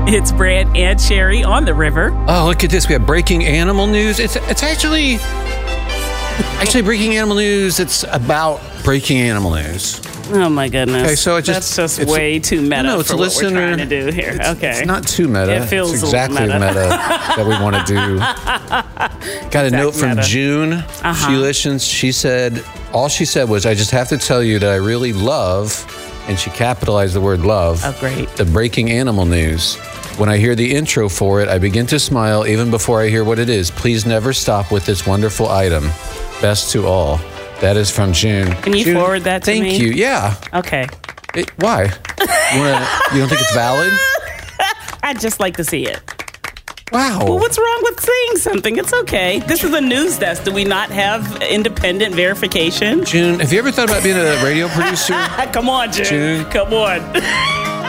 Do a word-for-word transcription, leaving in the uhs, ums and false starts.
It's Brad and Sherry on the river. Oh, look at this. We have breaking animal news. It's it's actually actually breaking animal news. It's about breaking animal news. Oh my goodness. Okay, so it just, that's just way too meta no, it's for a what listener, we're trying to do here. It's, okay. It's not too meta. It feels it's exactly meta. meta that we want to do. Got a Exact note from meta. June. Uh-huh. She listens. She said, all she said was, I just have to tell you that I really love, and she capitalized the word love, Oh, great. the breaking animal news. When I hear the intro for it, I begin to smile even before I hear what it is. Please never stop with this wonderful item. Best to all. That is from June. Can you June, forward that to thank me? Thank you. Yeah. Okay. It, why? You, wanna, you don't think it's valid? I'd just like to see it. Wow. Well, what's wrong with saying something? It's okay. This is a news desk. Do we not have independent verification? June, have you ever thought about being a radio producer? Come on, June. June. Come on.